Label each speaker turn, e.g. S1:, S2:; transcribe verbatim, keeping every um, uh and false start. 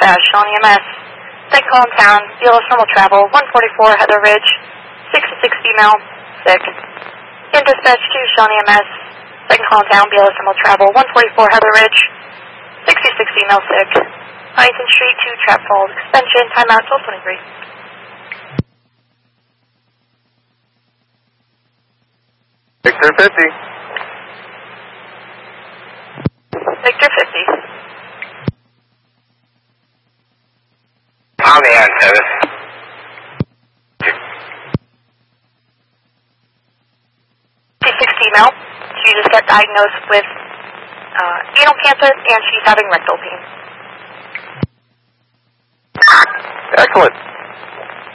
S1: Dispatch, Shawnee M S. Second call in town, B L S normal travel, one forty-four Heather Ridge, sixty-six female, sick. In Dispatch to Shawnee M S. Second call in town, B L S normal travel, one forty-four Heather Ridge, sixty-six female, sick. Huntington Street to Trap Falls, extension, timeout, twelve twenty-three.
S2: Victor fifty.
S1: Victor fifty.
S2: On the antennas.
S1: fifty-six female. She just got diagnosed with uh, anal cancer and she's having rectal pain.
S2: Excellent.